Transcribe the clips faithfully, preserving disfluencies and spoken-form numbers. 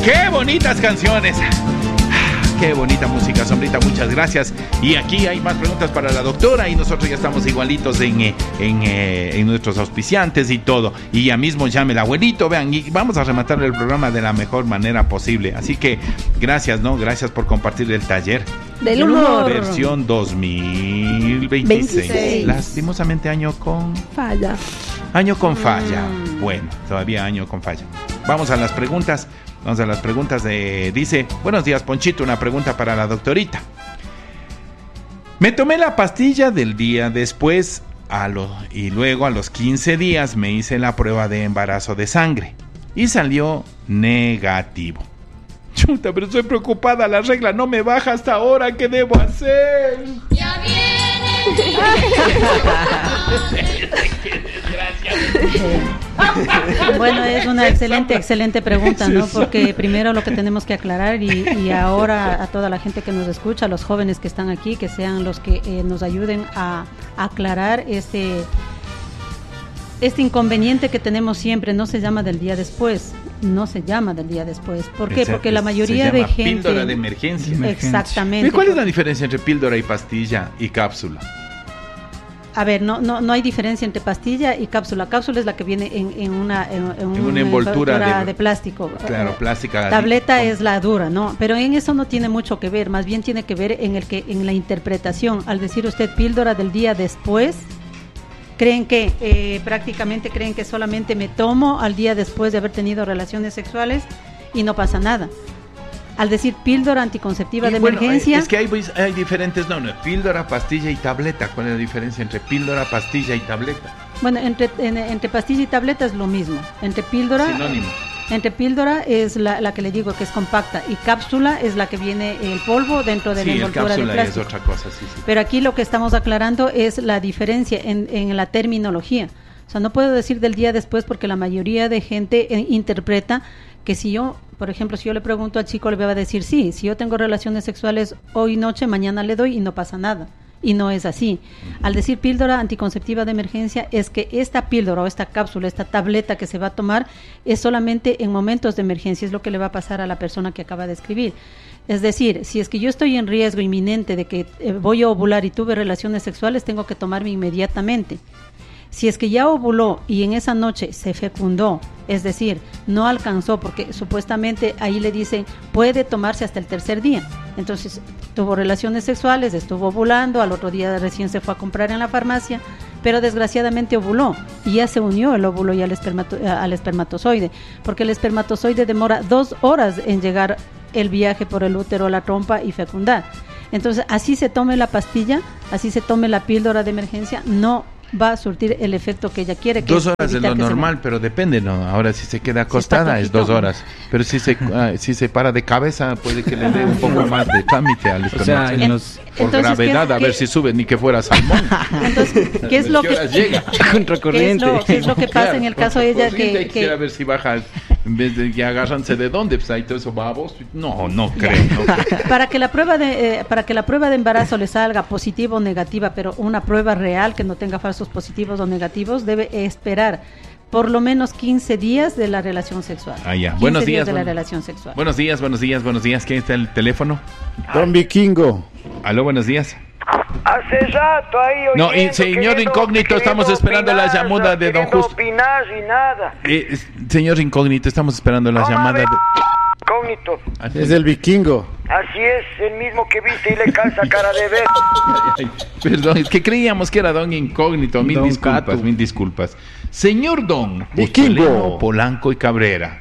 ¡Qué bonitas canciones! Qué bonita música, Sombrita, muchas gracias. Y aquí hay más preguntas para la doctora y nosotros ya estamos igualitos en, en, en nuestros auspiciantes y todo. Y ya mismo llame el abuelito, vean, y vamos a rematar el programa de la mejor manera posible. Así que gracias, ¿no? Gracias por compartir el taller del humor. Versión dos mil veintiséis. veintiséis. Lastimosamente año con falla. Año con falla. Mm. Bueno, todavía año con falla. Vamos a las preguntas. Vamos a las preguntas de... Dice, buenos días, Ponchito, una pregunta para la doctorita. Me tomé la pastilla del día después a lo, y luego a los quince días me hice la prueba de embarazo de sangre y salió negativo. Chuta, pero estoy preocupada, la regla no me baja hasta ahora, ¿qué debo hacer? Ya viene. Bueno, es una excelente, excelente pregunta, ¿no? Porque primero lo que tenemos que aclarar y, y ahora a toda la gente que nos escucha, a los jóvenes que están aquí, que sean los que eh, nos ayuden a, a aclarar este, este inconveniente que tenemos siempre. No se llama del día después, no se llama del día después. ¿Por qué? Porque la mayoría de gente... píldora de emergencia. Exactamente. ¿Y cuál es la diferencia entre píldora y pastilla y cápsula? A ver, no, no, no hay diferencia entre pastilla y cápsula. Cápsula es la que viene en, en, una, en, en, en una envoltura, envoltura de, de plástico. Claro, plástica. Tableta es la dura, ¿no? Pero en eso no tiene mucho que ver. Más bien tiene que ver en el que en la interpretación. Al decir usted píldora del día después, creen que eh, prácticamente creen que solamente me tomo al día después de haber tenido relaciones sexuales y no pasa nada. Al decir píldora anticonceptiva y de bueno, emergencia... Es que hay, hay diferentes nombres, píldora, pastilla y tableta. ¿Cuál es la diferencia entre píldora, pastilla y tableta? Bueno, entre, en, entre pastilla y tableta es lo mismo. Entre píldora... Sinónimo. Entre píldora es la, la que le digo que es compacta y cápsula es la que viene el polvo dentro de sí, la envoltura de plástico. Sí, es otra cosa, sí, sí. Pero aquí lo que estamos aclarando es la diferencia en, en la terminología. O sea, no puedo decir del día después porque la mayoría de gente eh, interpreta que si yo, por ejemplo, si yo le pregunto al chico, le voy a decir, sí, si yo tengo relaciones sexuales hoy noche, mañana le doy y no pasa nada. Y no es así. Al decir píldora anticonceptiva de emergencia, es que esta píldora o esta cápsula, esta tableta que se va a tomar, es solamente en momentos de emergencia, es lo que le va a pasar a la persona que acaba de escribir. Es decir, si es que yo estoy en riesgo inminente de que eh, voy a ovular y tuve relaciones sexuales, tengo que tomarme inmediatamente. Si es que ya ovuló y en esa noche se fecundó, es decir, no alcanzó, porque supuestamente ahí le dicen puede tomarse hasta el tercer día. Entonces tuvo relaciones sexuales, estuvo ovulando, al otro día recién se fue a comprar en la farmacia, pero desgraciadamente ovuló y ya se unió el óvulo y al, espermato, al espermatozoide, porque el espermatozoide demora dos horas en llegar el viaje por el útero a la trompa y fecundar. Entonces así se tome la pastilla, así se tome la píldora de emergencia, no va a surtir el efecto que ella quiere. Que dos horas es lo normal, pero depende, ¿no? Ahora si se queda acostada es dos horas, pero si se uh, si se para de cabeza puede que le dé un poco más de trámite al espermatozoide. O sea, los, por entonces, gravedad, a ver si sube, ni que fuera salmón. Entonces, ¿qué es lo que llega? Contracorriente. ¿Qué es lo, qué es lo que pasa claro, en el caso de ella que, que a ver si baja en vez de que agárranse de dónde, pues ahí todo eso babos. No, no creo. No creo. Para que la prueba de eh, para que la prueba de embarazo le salga positiva o negativa, pero una prueba real que no tenga falsos positivos o negativos, debe esperar por lo menos quince días de la relación sexual. Ah, ya. Buenos días, días de bueno, la relación sexual. Buenos días, buenos días, buenos días. ¿Quién está en el teléfono? Don Vikingo. Aló, buenos días. Hace rato ahí No, y señor Incógnito, estamos esperando opinar, la llamada de don Justo. Opinar y nada. Eh, señor Incógnito, estamos esperando la llamada de... Incógnito. Es el Vikingo. Así es, el mismo que viste y le calza cara de ver. Ay, ay, perdón, es que creíamos que era don Incógnito. Mil don disculpas, Cato. mil disculpas. Señor Don Vikingo, Polanco y Cabrera.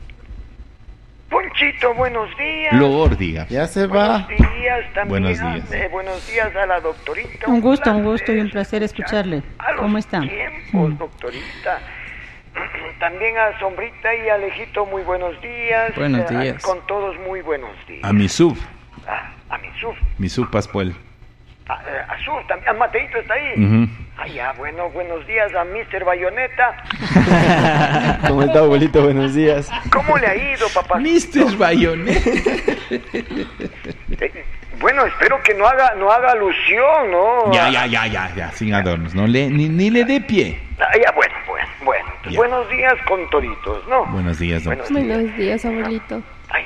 Ponchito, buenos días. Lord, diga. Ya se va. Buenos días también. Buenos días. Eh, buenos días a la doctorita. Un, un gusto, placer, un gusto y un placer escucharle. ¿Cómo está? Tiempos, mm. doctorita. También a Sombrita y a Alejito, muy buenos días. Buenos días. Eh, con todos, muy buenos días. A mi sub. Ah, a mi sub. Mi sub Pascual. A, a sub, también. A Mateito está ahí. Uh-huh. Ah, ya, bueno, buenos días a mister Bayoneta. ¿Cómo está, abuelito? Buenos días. ¿Cómo le ha ido, papá? mister Bayoneta. Eh, bueno, espero que no haga no haga alusión, ¿no? Ya, ya, ya, ya, ya, sin adornos. No le, ni, ni le dé pie. Ah, ya, bueno, bueno, bueno. Buenos días con toditos, ¿no? Buenos días, don. Buenos días, buenos días abuelito. Ah,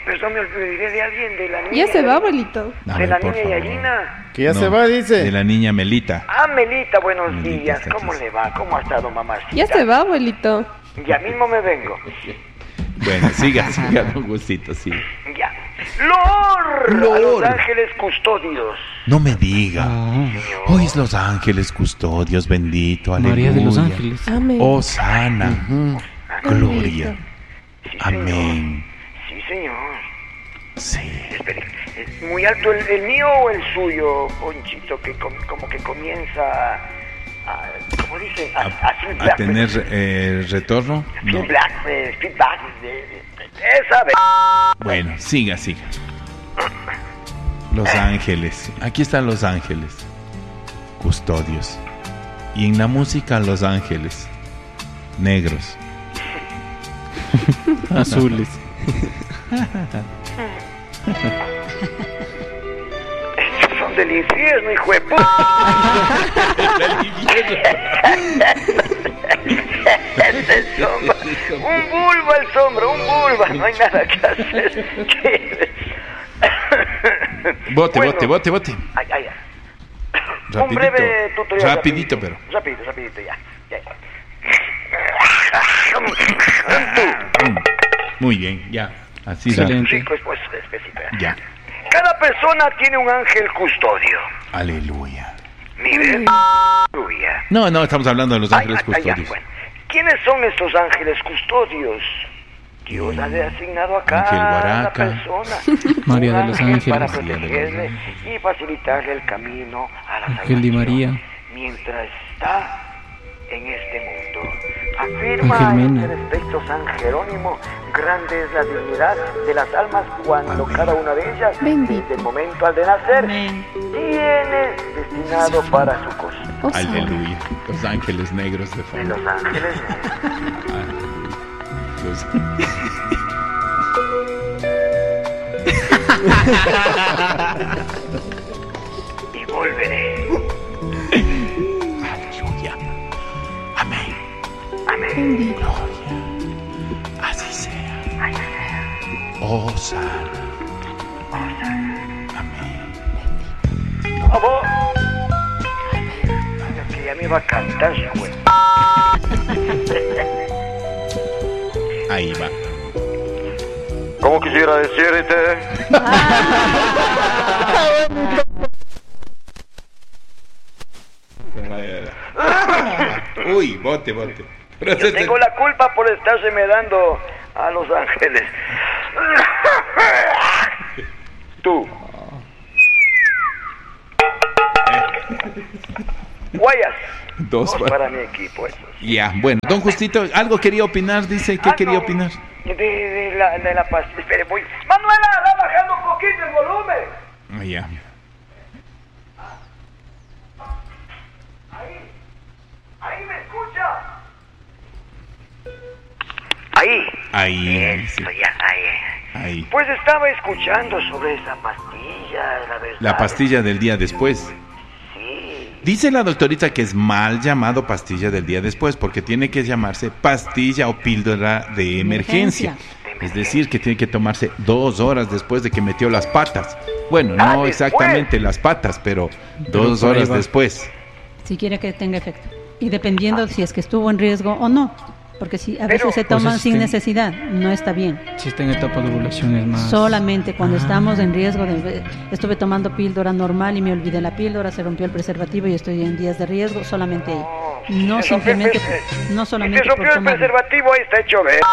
perdón, me olvidé de alguien, de la niña. Ya se va, abuelito. A De ver, la por niña favor. Yalina. Que ya No, se va, dice. De la niña Melita. Ah, Melita, buenos Melita días. está ¿Cómo aquí. le va? ¿Cómo ha estado, mamacita? Ya se va, abuelito. Ya mismo me vengo. Bueno, siga, siga, don Gustito, sí. Ya. ¡Lor! Lor. A los ángeles custodios. No me diga. Ah, Hoy es los ángeles custodios, bendito, aleluya. María de los Ángeles. Amén. Oh, sana. Gloria. Sí, Amén. señor. Sí, señor. Sí. Espere, ¿es muy alto el, el mío o el suyo, Ponchito? Que com- como que comienza a, ¿cómo dicen? A, a, A, feedback, a tener eh, retorno. No. feedback, eh, feedback, de, de- de- esa vez. Bueno, siga, siga. Los ángeles. Aquí están los ángeles. Custodios. Y en la música, los ángeles. Negros. Azules. Estos son del infierno, hijo de puta. Ese sombra. Un bulbo al sombra, un bulbo. No hay nada que hacer. ¿Qué? Bote, Bueno. bote, bote, bote. Ay, ay, ay. Un Rapidito. breve tutorial. Rapidito, pero. Rapidito, rapidito, ya. ya, ya. Mm. Muy bien, ya. Así es. Excelente. Sí, pues, pues, específica. Ya. Cada persona tiene un ángel custodio. Aleluya. Mire, aleluya. No, no, estamos hablando de los Ay, ángeles ay, ay, ya, custodios. bueno. ¿Quiénes son estos ángeles custodios? Dios ha asignado a cada Ángel Guaraca. persona María un de los ángel Ángeles. para María de los protegerle Ángeles. y facilitarle el camino a la Ángel Di salvación María. mientras está en este mundo. Afirma Ángel en Mena. este respecto San Jerónimo: grande es la dignidad de las almas cuando Amén. cada una de ellas, Bendito. desde el momento al de nacer, Amén. tiene destinado para su cosa. Oh, sí. Aleluya. Los ángeles negros de De fondo. los ángeles. Los- Y volveré. Aleluya. Amén. Amén. Bendito. Así sea. Ay, ay, ay. Oh, sana. Amén. ¿Cómo? Ay, que ya me iba a cantar su güey. Ahí va. ¿Cómo quisiera decirte? Uy, bote, bote. Pero Yo este- tengo la culpa por estárseme dando a los ángeles. Tú. Guayas. Dos Dos para- para mi equipo, esos. Ya, bueno, don Justito, algo quería opinar, dice, ¿qué Ah, quería no, opinar? De, de la, de la paz. Espere, voy. Manuela, va bajando un poquito el volumen. Ah, ya. Ahí me escucha. Ahí. Ahí, sí, Eso, ya, ahí. ahí. Pues estaba escuchando sobre esa pastilla, la verdad. La pastilla del día después. Sí. Dice la doctorita que es mal llamado pastilla del día después porque tiene que llamarse pastilla o píldora de emergencia. Emergencia. Es decir, que tiene que tomarse dos horas después de que metió las patas. Bueno, Ah, no después. exactamente las patas, pero dos por ahí horas va. después. Si quiere que tenga efecto. Y dependiendo si es que estuvo en riesgo o no. Porque si a Pero- veces se Pues toman es sin que- necesidad, no está bien. Si está en etapa de ovulación es más. Solamente cuando Ah. estamos en riesgo de estuve tomando píldora normal y me olvidé la píldora, se rompió el preservativo y estoy en días de riesgo, solamente ahí. No Se rompió el simplemente pre- no Si solamente se por rompió el tomar. preservativo, ahí está hecho ver.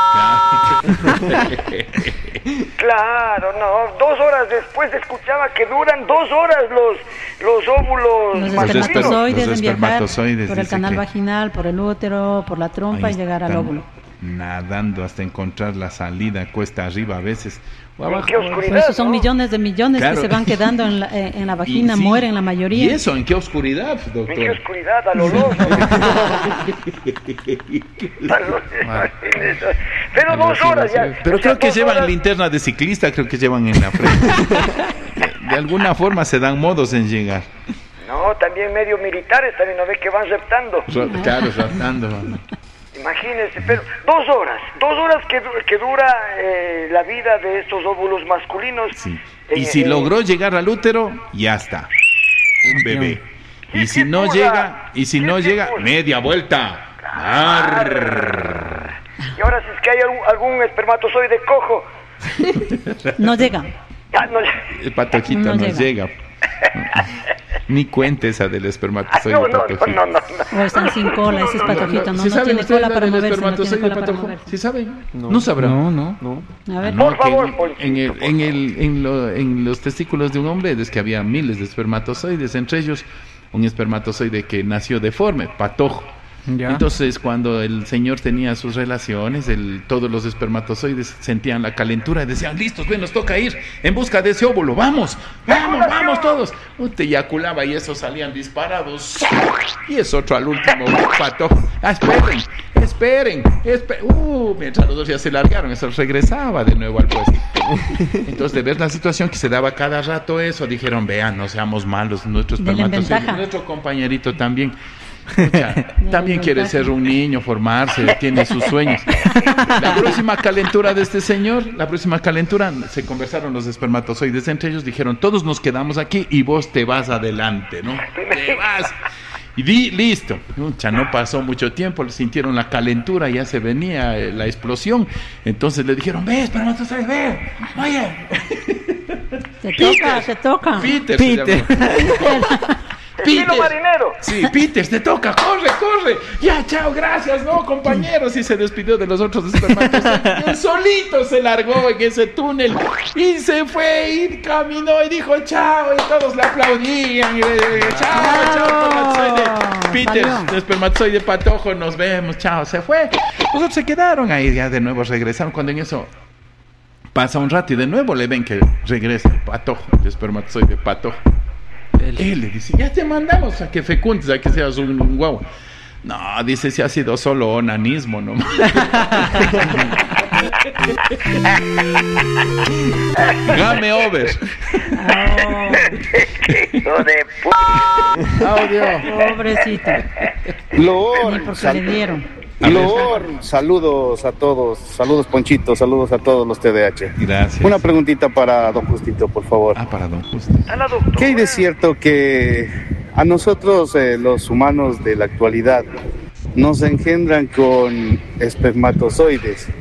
Claro, no. Dos horas después escuchaba que duran dos horas los, los óvulos Los masculinos. espermatozoides los en viajar espermatozoides, por el dice canal que- vaginal, por el útero, por la trompa Ahí y llegar al están óvulo. nadando hasta encontrar la salida, cuesta arriba a veces. O ¿En abajo. qué oscuridad? Por eso son ¿no? millones de millones Claro. que se van quedando en la, eh, en la vagina, Y sí, mueren la mayoría. ¿Y eso? ¿En qué oscuridad, ¿En qué doctor? oscuridad? Al olor. Ah. Pero dos horas ya. Pero o sea, creo que dos llevan horas- linterna de ciclista, creo que llevan en la frente. De alguna forma se dan modos en llegar. No, también medio militares, también no ve que van reptando. Ro- Claro, rotando. Imagínese, pero dos horas, dos horas que, du- que dura eh, la vida de estos óvulos masculinos. Sí. Y Eh, si eh, logró llegar al útero, ya está. Un bebé. Y si no pura. llega, y si no ¿Qué llega, pura? media vuelta. Arr. Y ahora si es que hay algún, algún espermatozoide cojo, No llega. ah, no, El patojito No no llega. llega. Ni cuente esa del ah, espermatozoide no, no, no, patojito. no, no, no. O están sin cola, ese es patojito. No, ¿Sí no saben tiene ustedes cola la para del moverse. No tiene espermatozoide cola para patojo? moverse. ¿Sí saben? No, No. sabrán. No, no. No. A ver. No, Por favor, que Ponchito, en, el, por en, el, en, lo- en los testículos de un hombre es que había miles de espermatozoides, entre ellos un espermatozoide que nació deforme, patojo. Ya. Entonces, cuando el señor tenía sus relaciones, el, todos los espermatozoides sentían la calentura y decían, listos, ven, nos toca ir en busca de ese óvulo, vamos, vamos, vamos todos. Te eyaculaba y esos salían disparados. Y es otro al último, pato. Ah, esperen, esperen, esperen. Uh, mientras los dos ya se largaron, eso regresaba de nuevo al puesto. Entonces, de ver la situación que se daba cada rato eso, dijeron, vean, no seamos malos, nuestro Denle espermatozoide, ventaja. nuestro compañerito también. Pucha, también quiere ser un niño, formarse, tiene sus sueños. La próxima calentura de este señor, la próxima calentura, se conversaron los espermatozoides entre ellos, dijeron, todos nos quedamos aquí y vos te vas adelante, ¿no? Te vas. Y di, listo. Pucha, no pasó mucho tiempo, le sintieron la calentura, ya se venía eh, la explosión. Entonces le dijeron, ve, espermatozoide, ve, oye. Se toca, se toca. Peter. Peter. se llama. Estilo marinero. Sí, Peter, te toca, corre, corre. Ya, chao, gracias, no, compañeros. Y se despidió de los otros espermatozoides. Él solito se largó en ese túnel y se fue y caminó y dijo chao. Y todos le aplaudían. Y le dije, chao, chao, espermatozoide. Peter, Salió. espermatozoide patojo, nos vemos, chao. Se fue. Los otros se quedaron ahí, ya de nuevo regresaron. Cuando en eso pasa un rato y de nuevo le ven que regresa el patojo, el espermatozoide patojo. Él le dice, ya te mandamos a que fecundes, a que seas un, un guau. No, dice, si ha sido solo onanismo nomás. Game over. Oh, Hijo de p... Audio. pobrecito. Ni Lord, porque sal- le dieron. Lord, saludos a todos, saludos Ponchito, saludos a todos los T D H. Gracias. Una preguntita para don Justito, por favor. Ah, para don Justo. A la doctora. ¿Qué hay de cierto que a nosotros, eh, los humanos de la actualidad, nos engendran con espermatozoides?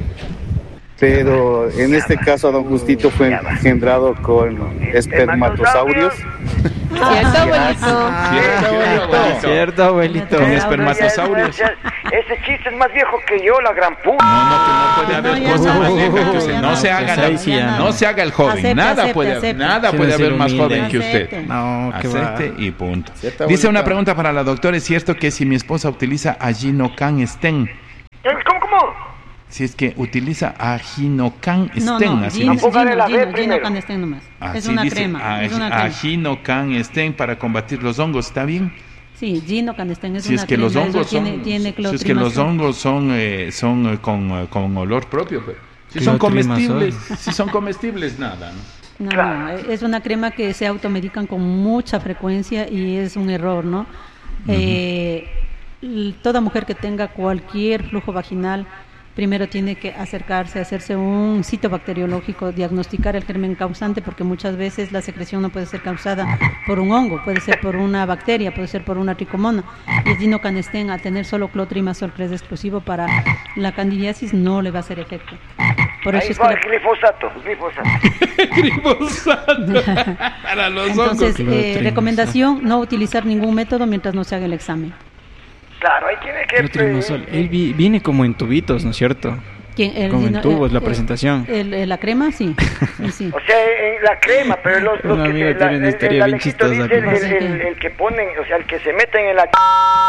Pero en este caso, don Justito fue engendrado con espermatosaurios. ¿Cierto, abuelito? Cierto, Cierto, abuelito. Con Ya, espermatosaurios. Ya, ya, Ese chiste es más viejo que yo, la gran puta. No, no, que no puede haber No, ya cosa no, más ya vieja no, que usted. ya No no. se haga, Pues ahí sí ya la- no. no se haga el joven. Acepte, Nada acepte, puede, acepte. nada Sí, puede no haber ser más humilde. joven que usted. Acepte. No, que va. Acepte y punto. Cierta, Dice abuelita. una pregunta para la doctora. ¿Es cierto que si mi esposa utiliza aginocan Sten, ¿Cómo, cómo? si es que utiliza aginocan No, Sten, no, así Gino, dice? No, póngale Gino, la B Gino, Gino primero. Canestén nomás. Es Así una dice, crema, es ag- una crema. aginocan Sten para combatir los hongos, ¿está bien? Sí, Gino Canestén es Si una es que crema. los eso hongos son, tiene, tiene si es que los clotrimazol. hongos son, eh, son eh, con, eh, con olor propio, pero si son Clotrimazol. comestibles, si son comestibles, nada, ¿no? No, no, es una crema que se automedican con mucha frecuencia y es un error, ¿no? Eh, l- toda mujer que tenga cualquier flujo vaginal primero tiene que acercarse, hacerse un citobacteriológico, diagnosticar el germen causante, porque muchas veces la secreción no puede ser causada por un hongo, puede ser por una bacteria, puede ser por una tricomona. Y el dinocanestén, al tener solo clotrimazol, que es exclusivo para la candidiasis, no le va a hacer efecto. Por eso Ahí es va que el la- glifosato, glifosato. Glifosato para los Entonces, hongos. eh, Clotrimazol. recomendación, no utilizar ningún método mientras no se haga el examen. Claro, ahí tiene que... Clotrimazol. eh, Él vi- viene como en tubitos, ¿no es cierto? ¿Quién? El Como en dino- tubos, el- la el- presentación. el- el- la crema, sí. Sí, sí. O sea, en la crema, pero los, los Un que amigo se, tiene una el- historia el bien Alejito chistosa dice el, con el, eso. el- el que ponen, o sea, el que se meten en la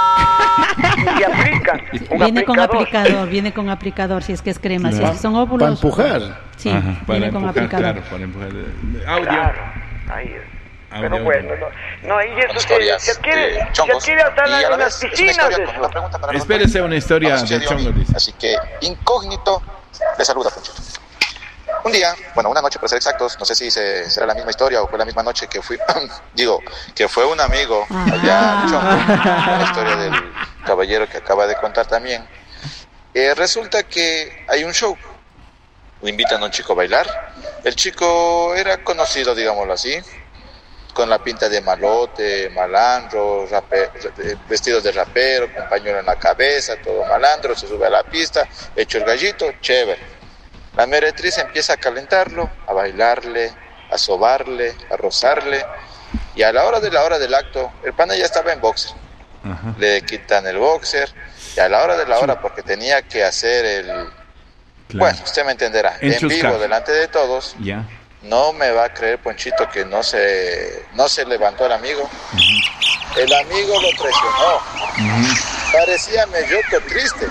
y aplican. Un Viene con aplicador. aplicador, viene con aplicador, si es que es crema. Si Claro. es que son óvulos. Para empujar. Sí, Ajá, para viene con empujar, aplicador. claro, para empujar. Audio. Claro, ahí es. Audio, Pero bueno, audio. no, no, y eso se, historias se adquiere, de se chongos adquiere hasta en y a la- la en las vez es una piscinas. historia eso. con una pregunta para la Espérese doctora. una historia No de sucedió a mí, chongos, dice. así que incógnito le saluda Ponchito. Un día, bueno, una noche para ser exactos, no sé si se- será la misma historia o fue la misma noche que fui, digo, que fue un amigo allá al Chongo, la historia del caballero que acaba de contar también. Eh, resulta que hay un show, invitan a un chico a bailar. El chico era conocido, digámoslo así, con la pinta de malote, malandro, rape, vestido de rapero, con pañuelo en la cabeza, todo malandro, se sube a la pista, hecho el gallito, chévere. La meretriz empieza a calentarlo, a bailarle, a sobarle, a rozarle, y a la hora de la hora del acto, el pana ya estaba en boxer. Ajá. Le quitan el boxer, y a la hora de la hora, porque tenía que hacer el... Claro. Bueno, usted me entenderá, en, en vivo, casos. Delante de todos. Ya. No me va a creer, Ponchito, que no se no se levantó el amigo. Uh-huh. El amigo lo presionó. Uh-huh. Parecía medio triste.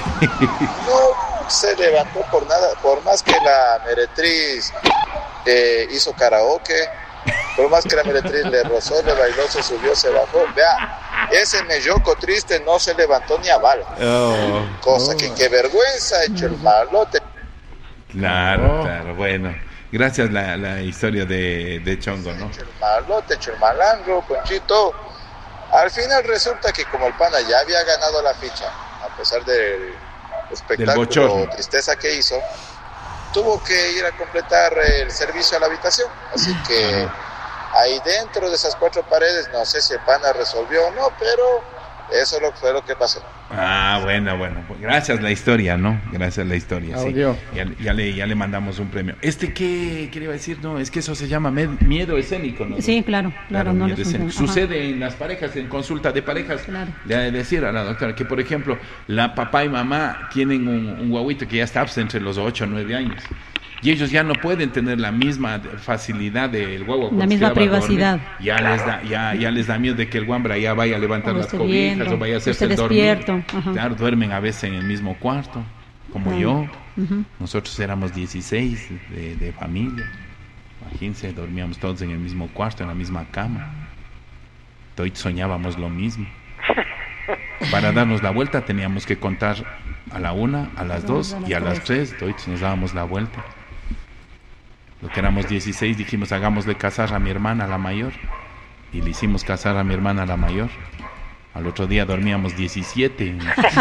No se levantó por nada, por más que la meretriz eh, hizo karaoke, por más que la meretriz le rozó, le bailó, se subió, se bajó. Vea, ese melloco triste no se levantó ni a bala. Oh. Cosa oh. que qué vergüenza, hecho el malote. Claro, oh. claro, bueno. Gracias la, la historia de, de Chongo, ¿no? Hecho el malote, hecho el malandro, Ponchito. Al final resulta que como el pana ya había ganado la ficha, a pesar del espectáculo o tristeza que hizo, tuvo que ir a completar el servicio a la habitación. Así que uh-huh. ahí dentro de esas cuatro paredes, no sé si el pana resolvió o no, pero eso fue lo que pasó. Ah, bueno, bueno. Gracias la historia, ¿no? Gracias la historia, sí. Ya, ya, le, ya le mandamos un premio. ¿Este qué, qué le iba a decir? No, es que eso se llama med, miedo escénico, ¿no? Sí, claro, claro. claro no miedo escénico. Sucede en las parejas, en consulta de parejas. Claro. Le ha de decir a la doctora que, por ejemplo, la papá y mamá tienen un, un guaguito que ya está pues, entre los ocho o nueve años. Y ellos ya no pueden tener la misma facilidad del guagua, la misma privacidad. Ya claro. les da, ya, ya les da miedo de que el guambra ya vaya a levantar las cobijas viendo, o vaya a hacerse el dormir. Claro, duermen a veces en el mismo cuarto, como claro. yo. Uh-huh. Nosotros éramos dieciséis de, de familia. Imagínense, dormíamos todos en el mismo cuarto, en la misma cama. Todos soñábamos lo mismo. Para darnos la vuelta teníamos que contar a la una, a las dos y a las tres. Todos nos dábamos la vuelta. Lo que éramos dieciséis, dijimos, hagámosle casar a mi hermana, la mayor. Y le hicimos casar a mi hermana, la mayor. Al otro día dormíamos diecisiete.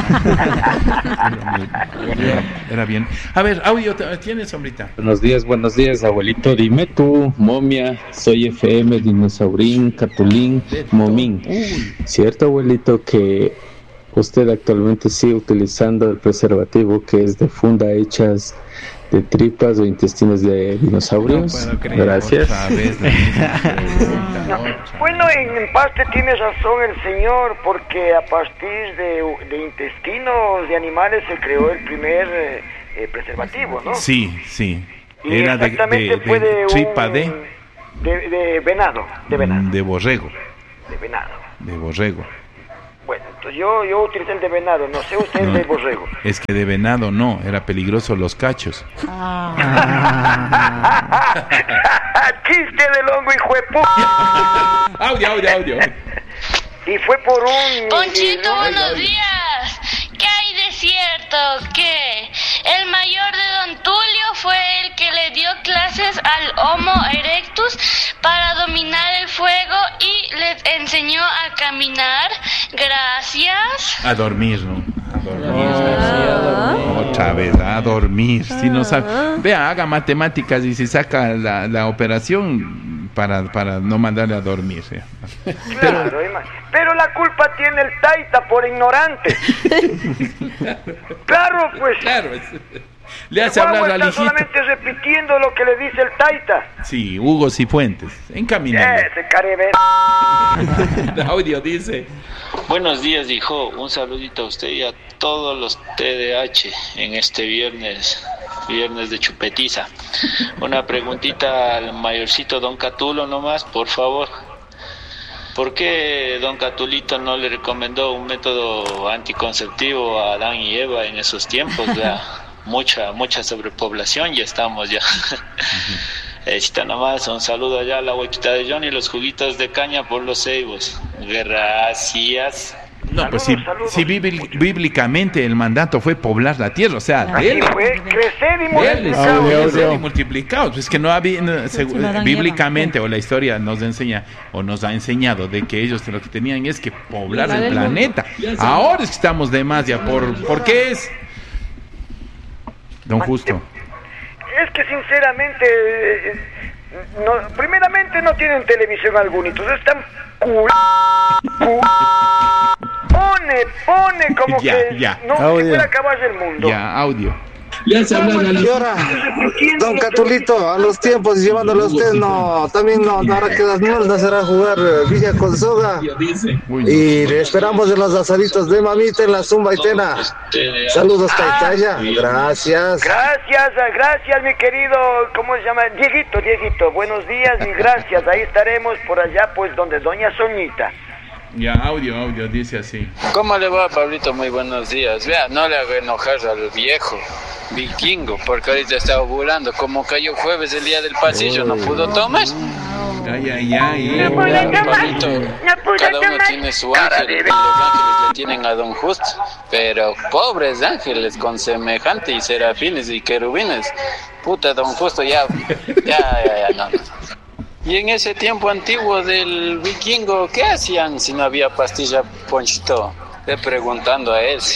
Era, era bien. A ver, audio, ¿tienes, hombrita? Buenos días, buenos días, abuelito. Dime tú, momia, soy F M, dinosaurín, catulín, momín. Uy. ¿Cierto, abuelito, que usted actualmente sigue utilizando el preservativo que es de funda hechas de tripas o intestinos de dinosaurios? No gracias. Vez, no. Bueno, en parte tiene razón el señor, porque a partir de, de intestinos de animales se creó el primer eh, preservativo, ¿no? Sí, sí. Y era de, de, fue de, de tripa de, de de venado, de venado. De borrego. De venado. De borrego. Bueno, entonces yo, yo utilicé el de venado, no sé usted no, el de borrego. Es que de venado no, era peligroso los cachos. Ah. Chiste del hongo, hijo de puta. Audio, audio, audio. Y fue por un... Ponchito, buenos días. ¿Qué hay de cierto? Que el mayor de Don Tulio fue el que le dio clases al Homo erectus para dominar el fuego y les enseñó a caminar. Gracias. A dormir, ¿no? A dormir. Ah. Otra vez, a dormir. Si no sabe, vea, haga matemáticas y se saca la, la operación para, para no mandarle a dormir. ¿sí? Claro, pero, pero la culpa tiene el taita por ignorante. Claro, pues. Claro, es, le hace hablar al hijito. Solamente repitiendo lo que le dice el taita. Sí, Hugo Cifuentes, encaminando. Ese carever. El audio dice: buenos días, hijo. Un saludito a usted y a todos los T D H en este viernes, viernes de chupetiza. Una preguntita al mayorcito Don Catulo nomás, por favor. ¿Por qué Don Catulito no le recomendó un método anticonceptivo a Adán y Eva en esos tiempos? ¿Verdad? Mucha, mucha sobrepoblación, ya estamos ya. Está nomás, un saludo allá a la huequita de Johnny y los juguitos de caña por los ceibos. Gracias. No, saludos, pues si, si bíblicamente el mandato fue poblar la tierra, o sea, así él fue crecer y multiplicar. Crecer y multiplicar. Pues es que no había, no, se, bíblicamente o la historia nos enseña o nos ha enseñado de que ellos lo que tenían es que poblar el planeta. Ahora es que estamos de más ya, ¿por, ¿por qué es? Don Justo. Es que sinceramente, eh, no, primeramente no tienen televisión algunitos, están cu... cu... Pone, pone como Ya, que ya. no Audio. que fuera acabar el mundo. Ya, audio. Ya se habla de ¿Qué hora? Don Catulito, a los tiempos y llevándolo a usted, no, también no, ahora que las no será jugar eh, Villa con Soga. Y le esperamos en los asaditos de mamita en la Zumba y Tena. Saludos, Caitaya. Gracias. Gracias, gracias mi querido, ¿cómo se llama? Dieguito, Dieguito, buenos días y gracias. Ahí estaremos por allá, pues, donde Doña Soñita. Ya, audio, audio, dice así. ¿Cómo le va, Pablito? Muy buenos días. Vea, no le haga enojar al viejo vikingo, porque ahorita está ovulando. Como cayó jueves el día del pasillo, no pudo tomar. Ay, ay, ay. No pudo tomar. Pablito, No pudo cada uno tomar. tiene su ángel y los ángeles le tienen a Don Justo. Pero pobres ángeles con semejante y serafines y querubines. Puta, Don Justo, ya, ya, ya, ya, no. Y en ese tiempo antiguo del vikingo, ¿qué hacían si no había pastilla, Ponchito? Le preguntando a él.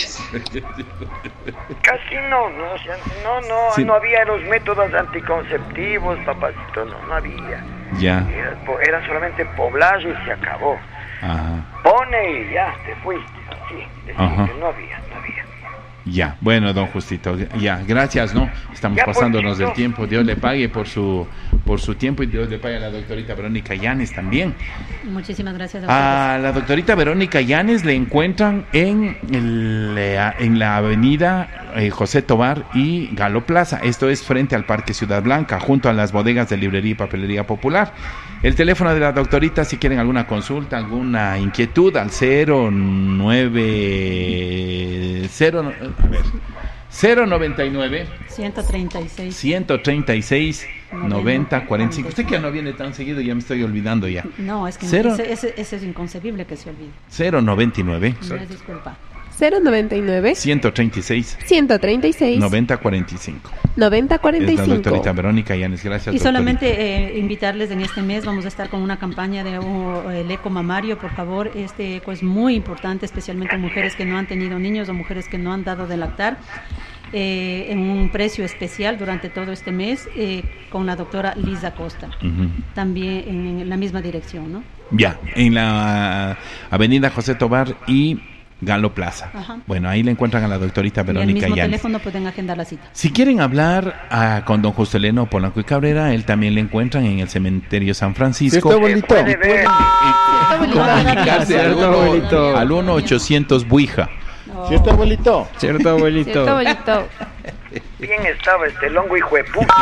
Casi no, no, o sea, no, no, Sí. no había los métodos anticonceptivos, papacito, no, no había. Ya. Era, po- era solamente poblar y se acabó. Ajá. Pone y ya, te fuiste. Sí, decía Ajá. que no había, no había. Ya, bueno, don Justito, ya, gracias, ¿no? Estamos Ya, pasándonos Ponchito. del tiempo. Dios le pague por su por su tiempo y Dios le pague a la doctorita Verónica Llanes también. Muchísimas gracias a ustedes. A la doctorita Verónica Llanes le encuentran en, el, eh, en la avenida eh, José Tobar y Galo Plaza. Esto es frente al Parque Ciudad Blanca, junto a las bodegas de librería y papelería popular. El teléfono de la doctorita, si quieren alguna consulta, alguna inquietud, al cero nueve cero, a ver, cero noventa y nueve ciento treinta y seis. ciento treinta y seis noventa cuarenta y cinco. Usted que no viene tan seguido, ya me estoy olvidando ya. No, es que Cero. ese, ese, ese es inconcebible que se olvide. cero noventa y nueve No es disculpa. cero noventa y nueve, ciento treinta y seis ciento treinta y seis, noventa cuarenta y cinco. noventa cuarenta y Es la doctorita cinco. Verónica Llanes. Gracias, Y doctorita. solamente eh, invitarles en este mes, vamos a estar con una campaña de uh, el eco mamario, por favor. Este eco es muy importante, especialmente en mujeres que no han tenido niños o mujeres que no han dado de lactar, eh, en un precio especial durante todo este mes, eh, con la doctora Lisa Costa, Ujú. también en, en la misma dirección, ¿no? Ya, en la avenida José Tobar y Galo Plaza. Ajá. Bueno, ahí le encuentran a la doctorita Y al Verónica mismo Llanes. teléfono pueden agendar la cita. Si quieren hablar ah, con don Justo Eleno Polanco y Cabrera, él también le encuentran en el cementerio San Francisco. Sí, está bonito. Puede ver. Comunicarse al Cierto, uno- abuelito. al uno ochocientos Buija. ¿Sí está abuelito? Cierto, abuelito. Cierto, abuelito. Bien estaba este longo hijo de puta.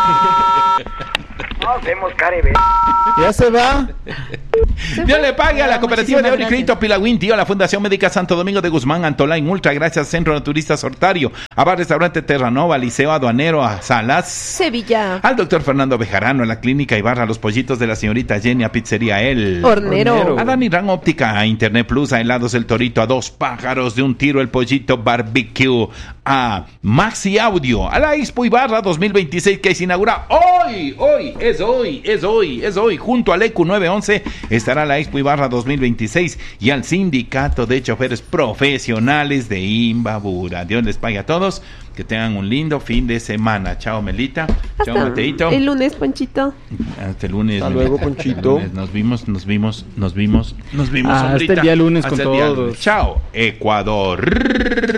Nos vemos, Carebe. ¿Ya se va? Dios le pague a la cooperativa de Muchísimas Oro y Crédito Pilagüín, tío, a la Fundación Médica Santo Domingo de Guzmán, Antolain Ultra, gracias Centro Naturista Sortario, a Bar Restaurante Terranova, Liceo Aduanero, a Salas, Sevilla. al doctor Fernando Bejarano, a la Clínica Ibarra, a los pollitos de la señorita Jenny, a Pizzería El Hornero. a Dani Ran Óptica, a Internet Plus, a Helados El Torito, a Dos Pájaros de un Tiro, el Pollito Barbecue, a Maxi Audio, a la Expo Ibarra dos mil veintiséis que se inaugura hoy, hoy, es hoy, es hoy, es hoy, junto al E Q nueve once estará la Expo Ibarra dos mil veintiséis y al Sindicato de Choferes Profesionales de Imbabura. Dios les pague a todos, que tengan un lindo fin de semana. Chao, Melita. Chao, Hasta Mateito. el lunes, Ponchito. Hasta el lunes. Hasta luego, Melita. Ponchito. Hasta el lunes. Nos vimos, nos vimos, nos vimos, nos vimos. Hasta hombrita. el día lunes con Hasta el día todos. lunes. Chao, Ecuador.